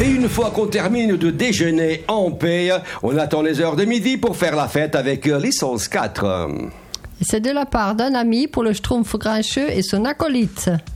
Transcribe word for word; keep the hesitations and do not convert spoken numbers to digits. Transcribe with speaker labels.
Speaker 1: Et une fois qu'on termine de déjeuner en paix, on attend les heures de midi pour faire la fête avec Licence quatre.
Speaker 2: C'est de la part d'un ami pour le Schtroumpf grincheux et son acolyte.